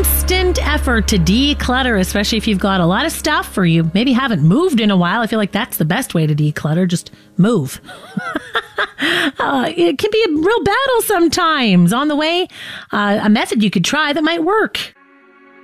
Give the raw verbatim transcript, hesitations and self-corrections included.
constant effort to declutter, especially if you've got a lot of stuff or you maybe haven't moved in a while. I feel like that's the best way to declutter. Just move. uh, it can be a real battle sometimes. On the way, uh, a method you could try that might work.